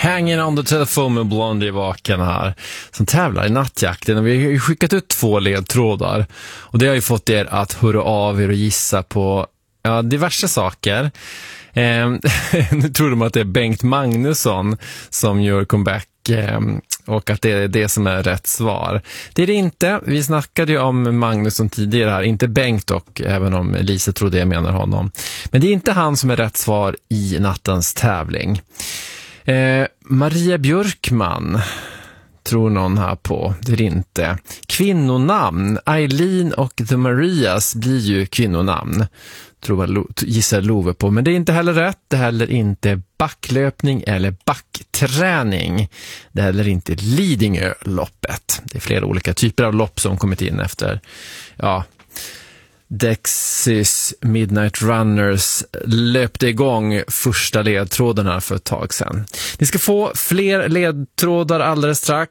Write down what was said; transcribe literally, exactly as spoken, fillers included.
Hanging on the telephone med Blondie vaken här, som tävlar i nattjakten. Och vi har ju skickat ut två ledtrådar. Och det har ju fått er att höra av er och gissa på ja, diverse saker. Eh, nu tror de att det är Bengt Magnusson som gör comeback eh, och att det är det som är rätt svar. Det är det inte. Vi snackade ju om Magnusson tidigare här, inte Bengt dock, även om Lisa trodde jag menar honom. Men det är inte han som är rätt svar i nattens tävling. Eh, Maria Björkman tror någon här på, det är inte. Kvinnonamn, Eileen och The Marias blir ju kvinnonamn. Tror jag gissar Love på, men det är inte heller rätt. Det är heller inte backlöpning eller backträning. Det är heller inte Lidingö-loppet. Det är flera olika typer av lopp som kommit in efter ja, Dexys Midnight Runners löpte igång första ledtråden här för ett tag sedan. Ni ska få fler ledtrådar alldeles strax.